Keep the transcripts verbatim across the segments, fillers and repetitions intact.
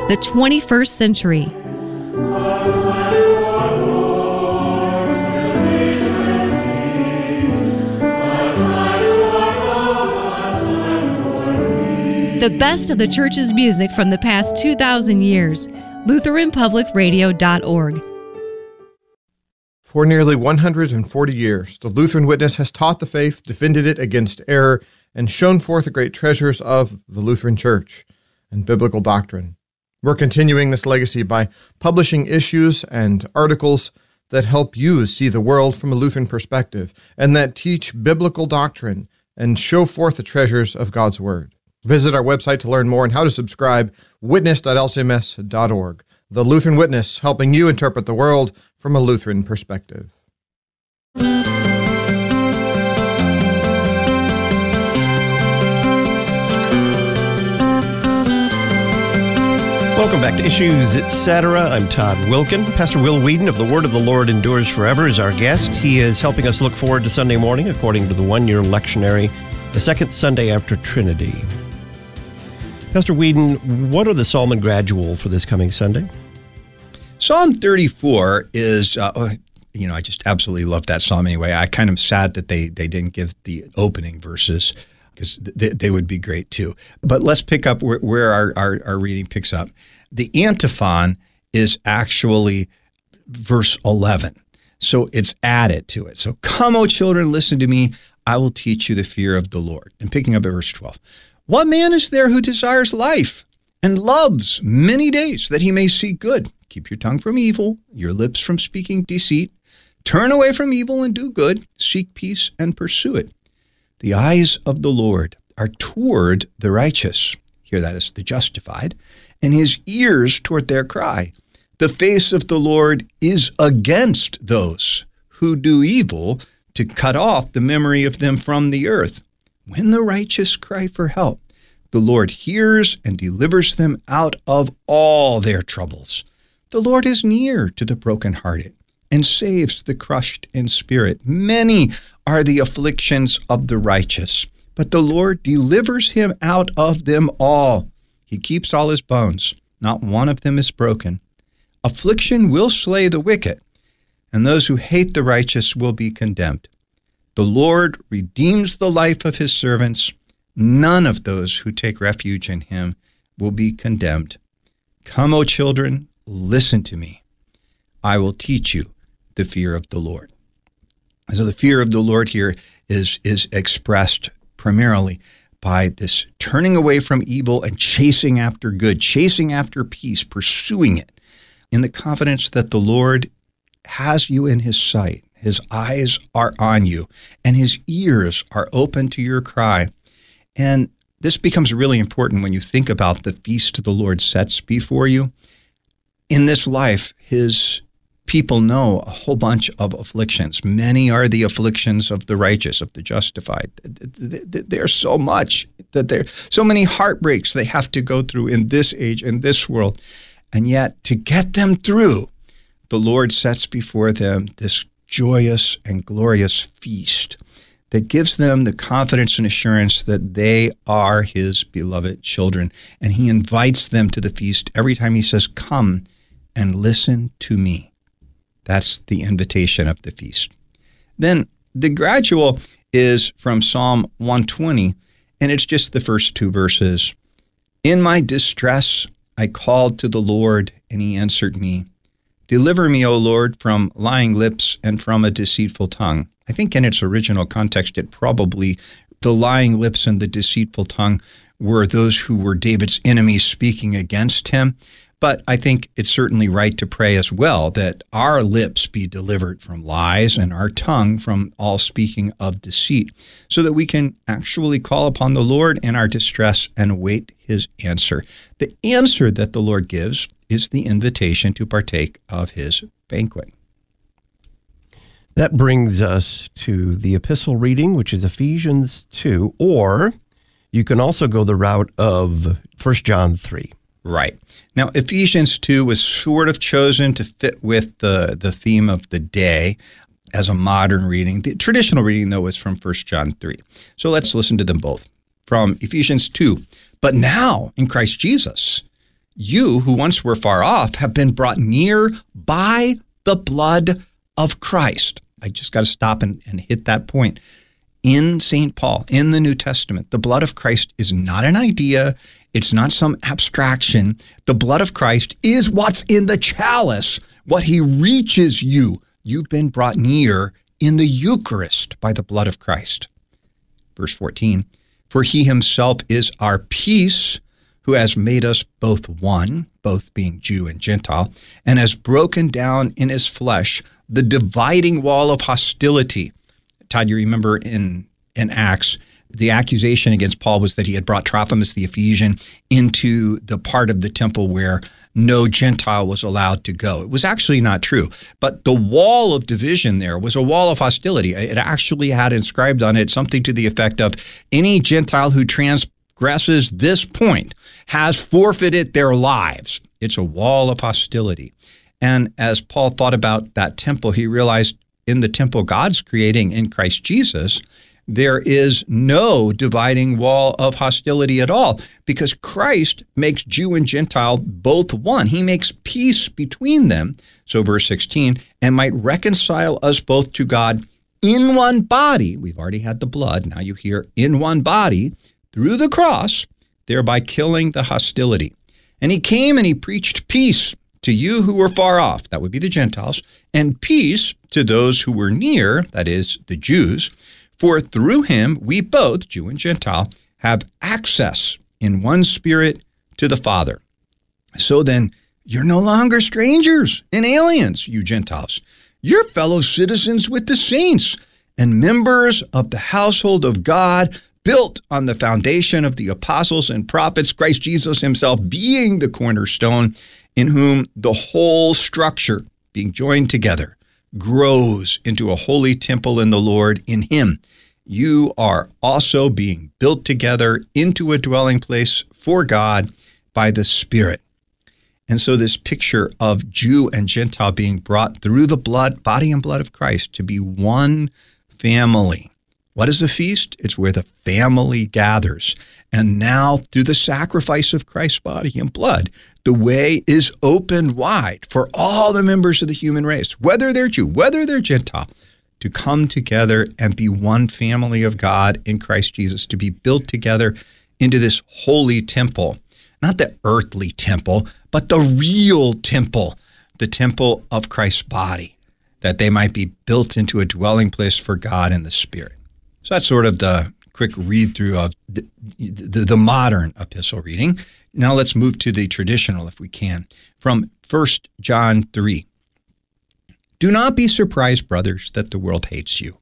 the twenty-first century. The best of the church's music from the past two thousand years. Lutheran Public Radio dot org. For nearly one hundred forty years, the Lutheran Witness has taught the faith, defended it against error, and shown forth the great treasures of the Lutheran Church and biblical doctrine. We're continuing this legacy by publishing issues and articles that help you see the world from a Lutheran perspective and that teach biblical doctrine and show forth the treasures of God's Word. Visit our website to learn more and how to subscribe, witness dot l c m s dot org. The Lutheran Witness, helping you interpret the world from a Lutheran perspective. Welcome back to Issues, et cetera. I'm Todd Wilkin. Pastor Will Whedon of The Word of the Lord Endures Forever is our guest. He is helping us look forward to Sunday morning according to the one-year lectionary, the second Sunday after Trinity. Pastor Whedon, what are the Psalm and Gradual for this coming Sunday? Psalm thirty-four is, uh, you know, I just absolutely love that psalm anyway. I kind of sad that they, they didn't give the opening verses because they, they would be great too. But let's pick up where, where our, our, our reading picks up. The antiphon is actually verse eleven. So it's added to it. So, come, O children, listen to me. I will teach you the fear of the Lord. And picking up at verse twelve. What man is there who desires life and loves many days that he may see good? Keep your tongue from evil, your lips from speaking deceit. Turn away from evil and do good. Seek peace and pursue it. The eyes of the Lord are toward the righteous. Here that is the justified. And his ears toward their cry. The face of the Lord is against those who do evil, to cut off the memory of them from the earth. When the righteous cry for help, the Lord hears and delivers them out of all their troubles. The Lord is near to the brokenhearted and saves the crushed in spirit. Many are the afflictions of the righteous, but the Lord delivers him out of them all. He keeps all his bones. Not one of them is broken. Affliction will slay the wicked, and those who hate the righteous will be condemned. The Lord redeems the life of his servants. None of those who take refuge in him will be condemned. Come, O children, listen to me. I will teach you the fear of the Lord. So the fear of the Lord here is, is expressed primarily by this turning away from evil and chasing after good, chasing after peace, pursuing it in the confidence that the Lord has you in his sight. His eyes are on you, and his ears are open to your cry. And this becomes really important when you think about the feast the Lord sets before you. In this life, his people know a whole bunch of afflictions. Many are the afflictions of the righteous, of the justified. There's so much, that there so many heartbreaks they have to go through in this age, in this world. And yet, to get them through, the Lord sets before them this joyous and glorious feast that gives them the confidence and assurance that they are his beloved children. And he invites them to the feast every time he says, come and listen to me. That's the invitation of the feast. Then the gradual is from Psalm one twenty, and it's just the first two verses. In my distress, I called to the Lord, and he answered me. Deliver me, O Lord, from lying lips and from a deceitful tongue. I think in its original context, it probably, the lying lips and the deceitful tongue were those who were David's enemies speaking against him. But I think it's certainly right to pray as well that our lips be delivered from lies and our tongue from all speaking of deceit, so that we can actually call upon the Lord in our distress and await his answer. The answer that the Lord gives is the invitation to partake of his banquet. That brings us to the epistle reading, which is Ephesians two, or you can also go the route of First John three. Right. Now, Ephesians two was sort of chosen to fit with the, the theme of the day as a modern reading. The traditional reading, though, is from First John three. So let's listen to them both. From Ephesians two, but now in Christ Jesus, You who once were far off have been brought near by the blood of Christ. I just got to stop and, and hit that point. In Saint Paul, in the New Testament, the blood of Christ is not an idea. It's not some abstraction. The blood of Christ is what's in the chalice, what he reaches you. You've been brought near in the Eucharist by the blood of Christ. Verse fourteen, for he himself is our peace, who has made us both one, both being Jew and Gentile, and has broken down in his flesh the dividing wall of hostility. Todd, you remember in, in Acts, the accusation against Paul was that he had brought Trophimus the Ephesian into the part of the temple where no Gentile was allowed to go. It was actually not true, but the wall of division there was a wall of hostility. It actually had inscribed on it something to the effect of, any Gentile who transgresses this point has forfeited their lives. It's a wall of hostility. And as Paul thought about that temple, he realized in the temple God's creating in Christ Jesus, there is no dividing wall of hostility at all, because Christ makes Jew and Gentile both one. He makes peace between them. So verse sixteen, and might reconcile us both to God in one body. We've already had the blood. Now you hear in one body through the cross, thereby killing the hostility. And he came and he preached peace to you who were far off, that would be the Gentiles, and peace to those who were near, that is, the Jews. For through him, we both, Jew and Gentile, have access in one spirit to the Father. So then, you're no longer strangers and aliens, you Gentiles. You're fellow citizens with the saints and members of the household of God, built on the foundation of the apostles and prophets, Christ Jesus himself being the cornerstone, in whom the whole structure, being joined together, grows into a holy temple in the Lord. In him, you are also being built together into a dwelling place for God by the Spirit. And so this picture of Jew and Gentile being brought through the blood, body and blood of Christ to be one family. What is a feast? It's where the family gathers. And now, through the sacrifice of Christ's body and blood, the way is opened wide for all the members of the human race, whether they're Jew, whether they're Gentile, to come together and be one family of God in Christ Jesus, to be built together into this holy temple, not the earthly temple, but the real temple, the temple of Christ's body, that they might be built into a dwelling place for God in the Spirit. So that's sort of the quick read through of the, the, the modern epistle reading. Now let's move to the traditional, if we can, from First John three. Do not be surprised, brothers, that the world hates you.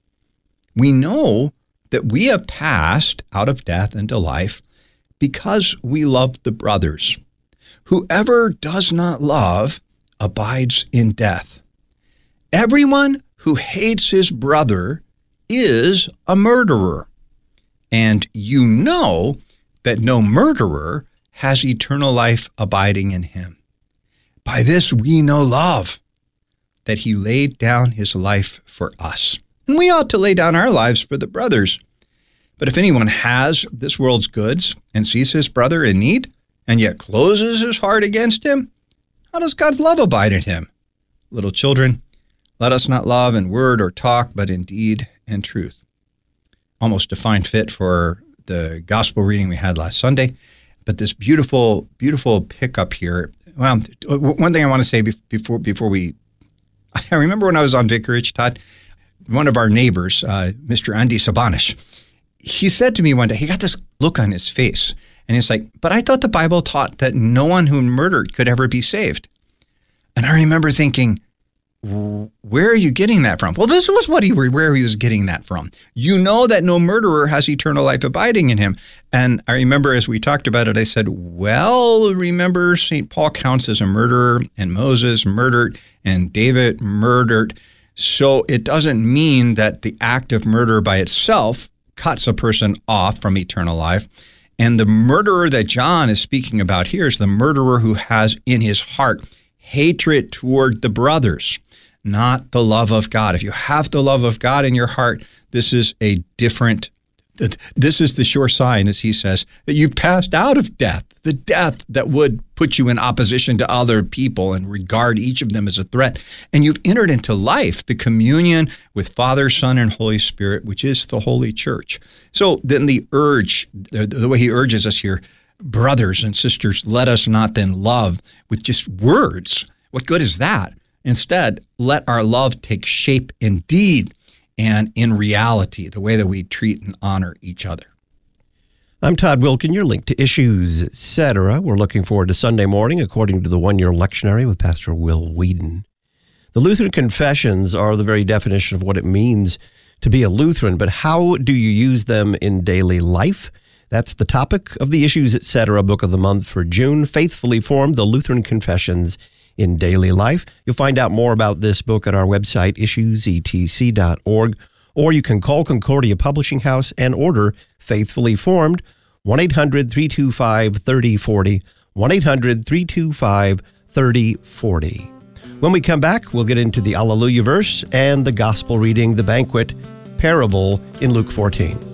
We know that we have passed out of death into life because we love the brothers. Whoever does not love abides in death. Everyone who hates his brother is a murderer, and you know that no murderer has eternal life abiding in him. By this we know love, that he laid down his life for us. And we ought to lay down our lives for the brothers. But if anyone has this world's goods and sees his brother in need, and yet closes his heart against him, how does God's love abide in him? Little children, let us not love in word or talk, but in deed and truth. Almost a fine fit for the gospel reading we had last Sunday. But this beautiful, beautiful pickup here. Well, one thing I want to say before before we, I remember when I was on vicarage, Todd, one of our neighbors, uh, Mister Andy Sabanish, he said to me one day, he got this look on his face, and he's like, but I thought the Bible taught that no one who murdered could ever be saved. And I remember thinking, where are you getting that from? Well, this was what he where he was getting that from. You know that no murderer has eternal life abiding in him. And I remember as we talked about it, I said, well, remember Saint Paul counts as a murderer, and Moses murdered, and David murdered. So it doesn't mean that the act of murder by itself cuts a person off from eternal life. And the murderer that John is speaking about here is the murderer who has in his heart hatred toward the brothers, not the love of God. If you have the love of God in your heart, this is a different This is the sure sign, as he says, that you passed out of death, the death that would put you in opposition to other people and regard each of them as a threat. And you've entered into life, the communion with Father, Son, and Holy Spirit, which is the Holy Church. So then the urge, the way he urges us here, brothers and sisters, let us not then love with just words. What good is that? Instead, let our love take shape in deed and in reality, the way that we treat and honor each other. I'm Todd Wilken. You're linked to Issues, et cetera. We're looking forward to Sunday morning, according to the one-year lectionary with Pastor Will Whedon. The Lutheran Confessions are the very definition of what it means to be a Lutheran, but how do you use them in daily life? That's the topic of the Issues, et cetera. Book of the month for June, Faithfully Formed, the Lutheran Confessions in Daily Life. You'll find out more about this book at our website, issues e t c dot org, or you can call Concordia Publishing House and order Faithfully Formed, one eight hundred, three two five, three oh four oh, one eight hundred, three two five, three oh four oh. When we come back, we'll get into the Alleluia verse and the gospel reading, the banquet parable in Luke fourteen.